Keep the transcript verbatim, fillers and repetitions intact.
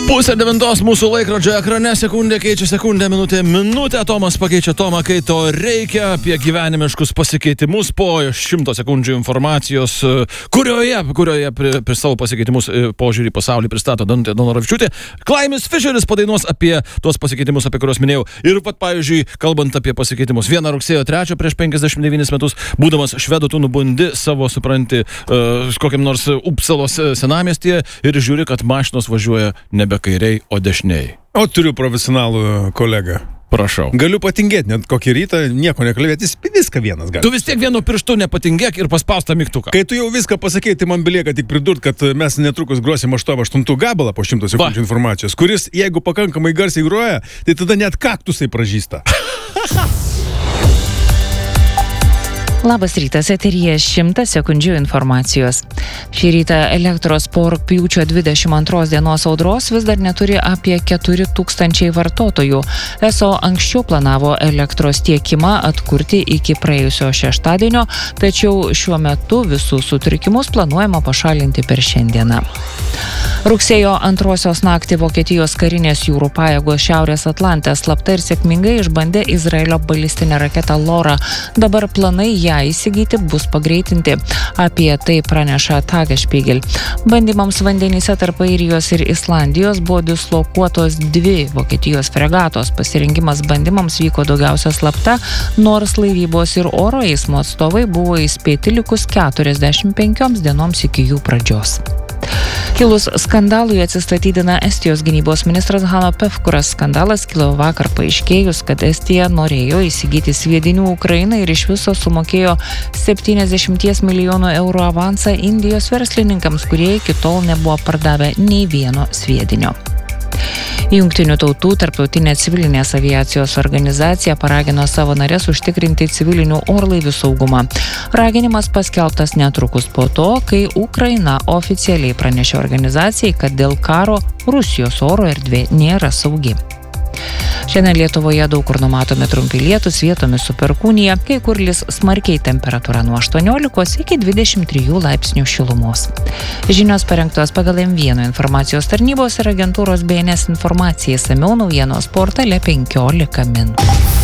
Pusė devintos mūsų laikrodžio ekrane, sekundė keičia sekundę, minutė minutė, Tomas pakeičia Tomą, kai to reikia, apie gyvenimiškus pasikeitimus po šimto sekundžių informacijos, kurioje, kurioje pri, pri savo pasikeitimus požiūrį į pasaulį pristato Danutė Donoravičiūtė. Klaimis Fischeris padainuos apie tuos pasikeitimus, apie kuriuos minėjau. Ir pat, pavyzdžiui, kalbant apie pasikeitimus, vieną rugsėjo trečią prieš penkiasdešimt devynis metus, būdamas švedų, tu nubundi savo, supranti, uh, kokiam nors Upsalos senamiestyje ir žiūri, kad mašinos važiuoja nebe kairiai, o dešiniai. O turiu profesionalų kolegą. Prašau. Galiu patingėti, net kokį rytą nieko nekalbėti, jis viską vienas gali. Tu vis tiek vienu pirštu nepatingėk ir paspaustą mygtuką. Kai tu jau viską pasakei, tai man belieka tik pridurt, kad mes netrukus grosim aštuoniasdešimt gabalą po šimto sekundžių informacijos, kuris, jeigu pakankamai garsiai groja, tai tada net kaktusai pražįsta. Labas rytas, eteryje šimtas sekundžių informacijos. Šį rytą elektros po rugpjūčio dvidešimt antros dienos audros vis dar neturi apie keturi tūkstančiai vartotojų. Eso anksčiau planavo elektros tiekimą atkurti iki praėjusio šeštadienio, tačiau šiuo metu visus sutrikimus planuojama pašalinti per šiandieną. Rugsėjo antrosios naktį Vokietijos karinės jūrų pajėgos Šiaurės Atlante slapta ir sėkmingai išbandė Izraelio balistinę raketą Lora. Dabar planai ją įsigyti bus pagreitinti. Apie tai praneša Tagesspiegel. Bandymams vandenyse tarp Airijos ir Islandijos buvo dislokuotos dvi Vokietijos fregatos. Pasirengimas bandymams vyko daugiausia slapta, nors laivybos ir oro eismo atstovai buvo įspėti likus keturiasdešimt penkioms dienoms iki jų pradžios. Kilus skandalui atsistatydina Estijos gynybos ministras Hanno Pevkuras. Skandalas kilo vakar paaiškėjus, kad Estija norėjo įsigyti sviedinių Ukrainai ir iš viso sumokėjo septyniasdešimt milijonų eurų avansą Indijos verslininkams, kurie iki tol nebuvo pardavę nei vieno sviedinio. Jungtinių tautų tarptautinė civilinės aviacijos organizacija paragino savo narės užtikrinti civilinių orlaivių saugumą. Raginimas paskelbtas netrukus po to, kai Ukraina oficialiai pranešė organizacijai, kad dėl karo Rusijos oro erdvė nėra saugi. Šiandien Lietuvoje daug kur numatomi trumpi lietūs, vietomis su perkūnija, kai kur lis smarkiai, temperatūra nuo aštuoniolikos iki dvidešimt trijų laipsnių šilumos. Žinios parengtos pagal M vienas informacijos tarnybos ir agentūros B N S informacija, išsamiau naujienos portale penkiolika min.